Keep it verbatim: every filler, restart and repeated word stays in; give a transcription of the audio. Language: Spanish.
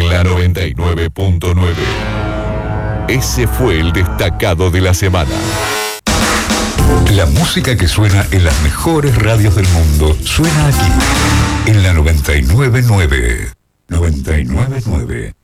la noventa y nueve punto nueve. Ese fue el destacado de la semana. La música que suena en las mejores radios del mundo suena aquí, en la noventa y nueve punto nueve. noventa y nueve punto nueve.